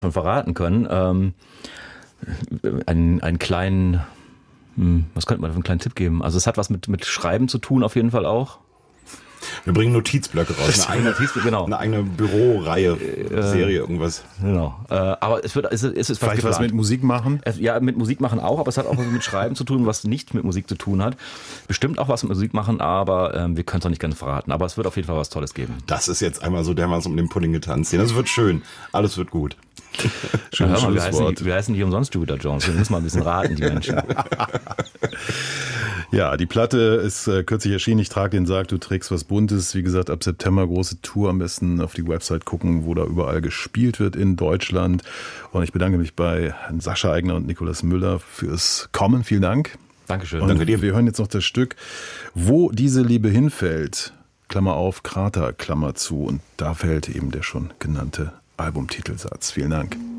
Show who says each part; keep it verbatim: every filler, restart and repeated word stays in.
Speaker 1: schon verraten können. Ähm, einen, einen kleinen, hm, was könnte man für einen kleinen Tipp geben? Also es hat was mit, mit Schreiben zu tun auf jeden Fall auch.
Speaker 2: Wir bringen Notizblöcke raus.
Speaker 1: Eine eigene, genau.
Speaker 2: eine eigene Büroreihe, äh, Serie, irgendwas.
Speaker 1: Genau. Äh, aber es wird, es ist, es ist
Speaker 3: Vielleicht was mit Musik machen?
Speaker 1: Es, ja, mit Musik machen auch, aber es hat auch was mit Schreiben zu tun, was nicht mit Musik zu tun hat. Bestimmt auch was mit Musik machen, aber ähm, wir können es noch nicht ganz verraten. Aber es wird auf jeden Fall was Tolles geben.
Speaker 2: Das ist jetzt einmal so dermaßen um den Pudding getanzt. Das wird schön. Alles wird gut.
Speaker 1: Schönes ja, wir, heißen nicht, wir heißen nicht umsonst Jupiter Jones. Wir müssen mal ein bisschen raten, die Menschen.
Speaker 3: Ja, die Platte ist äh, kürzlich erschienen. Ich trage den Sarg, du trägst was Buntes. Wie gesagt, ab September große Tour. Am besten auf die Website gucken, wo da überall gespielt wird in Deutschland. Und ich bedanke mich bei Sascha Aigner und Nikolaus Müller fürs Kommen. Vielen Dank.
Speaker 1: Dankeschön.
Speaker 3: Und
Speaker 1: Danke
Speaker 3: dir. Wir hören jetzt noch das Stück, Wo diese Liebe hinfällt. Klammer auf, Krater, Klammer zu. Und da fällt eben der schon genannte Albumtitelsatz. Vielen Dank.